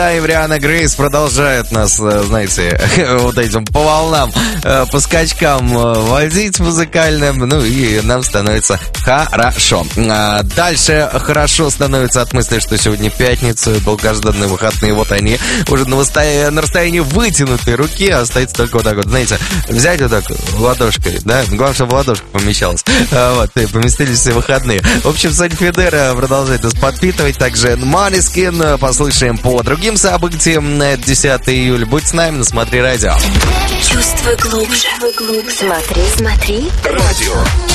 и Рианна Грейс продолжают нас, знаете, вот этим по волнам, по скачкам возить музыкальным, ну и нам становится хорошо. Дальше хорошо становится от мысли, что сегодня пятница, долгожданные выходные, вот они уже на расстоянии вытянутой руки, остается только вот так вот, знаете, взять вот так ладошкой, да, главное, чтобы в ладошку помещалось, вот, и поместились все выходные. В общем, Сонь Федера продолжает нас подпитывать, также Måneskin послушаем по другим событиям на 10 июля. Будь с нами на Смотри Радио. Чувствуй глубже. Смотри, радио.